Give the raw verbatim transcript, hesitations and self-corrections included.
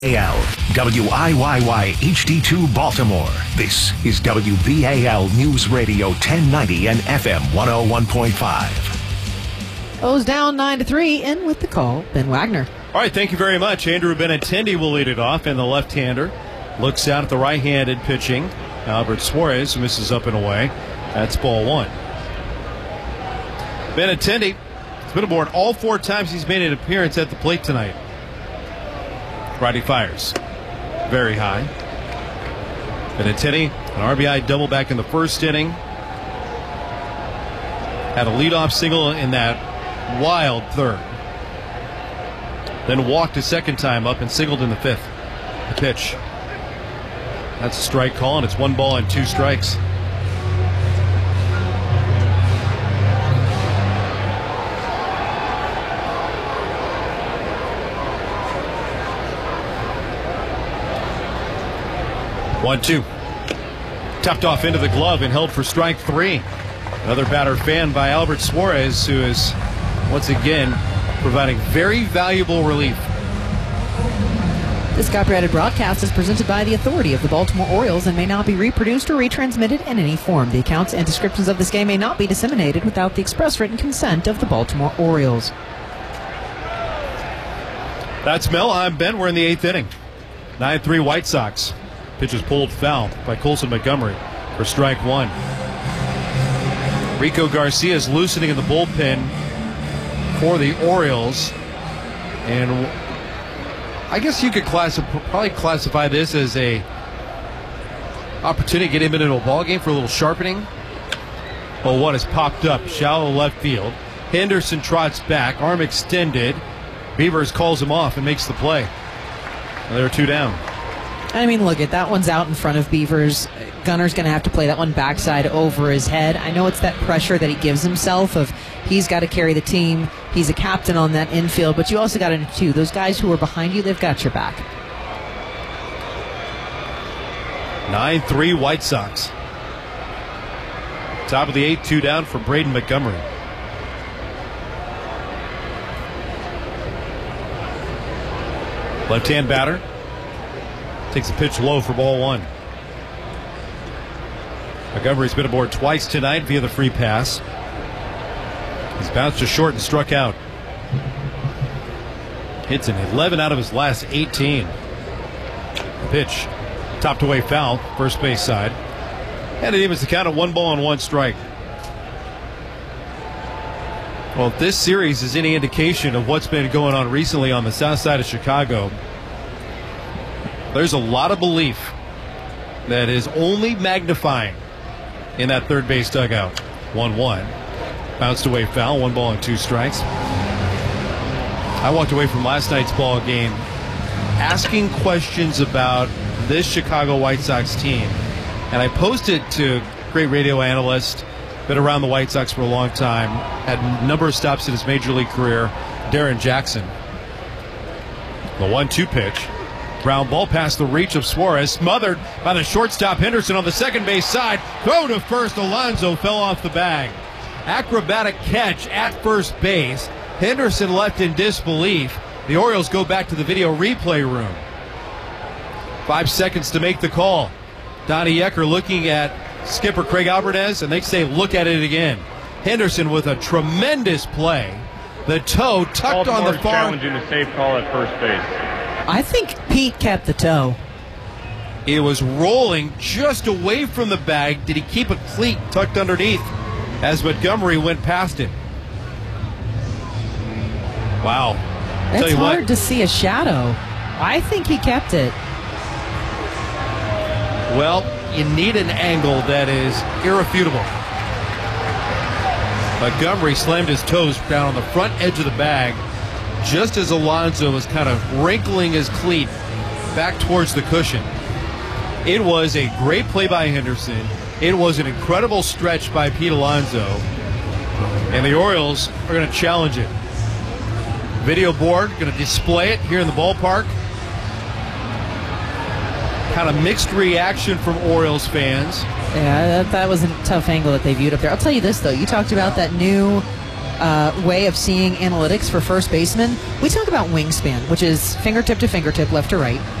A L, W I Y Y H D two Baltimore. This is W B A L News Radio ten ninety and F M one oh one point five. O's down nine to three, and with the call, Ben Wagner. All right, thank you very much. Andrew Benintendi will lead it off, and the left-hander looks out at the right-handed pitching. Albert Suarez misses up and away. That's ball one. Benintendi has been aboard all four times he's made an appearance at the plate tonight. Righty fires. Very high. Benintendi, an R B I double back in the first inning. Had a leadoff single in that wild third. Then walked a second time up and singled in the fifth. The pitch. That's a strike call, and it's one ball and two strikes. One, two. Tapped off into the glove and held for strike three. Another batter fan by Albert Suarez, who is once again providing very valuable relief. This copyrighted broadcast is presented by the authority of the Baltimore Orioles and may not be reproduced or retransmitted in any form. The accounts and descriptions of this game may not be disseminated without the express written consent of the Baltimore Orioles. That's Mel. I'm Ben. We're in the eighth inning. nine three White Sox. Pitch is pulled foul by Colson Montgomery for strike one. Rico Garcia is loosening in the bullpen for the Orioles. And I guess you could classify, probably classify this as a opportunity to get him into a ball game for a little sharpening. Oh, what has popped up? Shallow left field. Henderson trots back, arm extended. Beavers calls him off and makes the play. Well, there are two down. I mean, look, at that one's out in front of Beavers. Gunner's going to have to play that one backside over his head. I know it's that pressure that he gives himself of he's got to carry the team. He's a captain on that infield, but you also got to too. Those guys who are behind you, they've got your back. nine three White Sox. Top of the eighth, two down for Braden Montgomery. Left-hand batter. Takes a pitch low for ball one. Montgomery's been aboard twice tonight via the free pass. He's bounced to short and struck out. Hits an eleven out of his last eighteen. The pitch topped away foul, first base side. And it evens the count at one ball and one strike. Well, if this series is any indication of what's been going on recently on the south side of Chicago, there's a lot of belief that is only magnifying in that third base dugout. one one. Bounced away foul, one ball and two strikes. I walked away from last night's ball game asking questions about this Chicago White Sox team. And I posted to great radio analyst, been around the White Sox for a long time, had a number of stops in his major league career, Darren Jackson. The one two pitch. Ground ball past the reach of Suarez, smothered by the shortstop Henderson on the second base side. Throw to first, Alonso fell off the bag. Acrobatic catch at first base. Henderson left in disbelief. The Orioles go back to the video replay room. Five seconds to make the call. Donnie Yecker looking at skipper Craig Albertez, and they say look at it again. Henderson with a tremendous play. The toe tucked on the far. Challenging a safe call at first base. I think Pete kept the toe. It was rolling just away from the bag. Did he keep a cleat tucked underneath as Montgomery went past it? Wow. It's Tell you hard what, to see a shadow. I think he kept it. well, you need an angle that is irrefutable. Montgomery slammed his toes down on the front edge of the bag just as Alonso was kind of wrinkling his cleat back towards the cushion. It was a great play by Henderson. It was an incredible stretch by Pete Alonso. And the Orioles are going to challenge it. Video board going to display it here in the ballpark. Kind of mixed reaction from Orioles fans. Yeah, that, that was a tough angle that they viewed up there. I'll tell you this, though. You talked about that new uh, way of seeing analytics for first baseman, we talk about wingspan, which is fingertip to fingertip, left to right.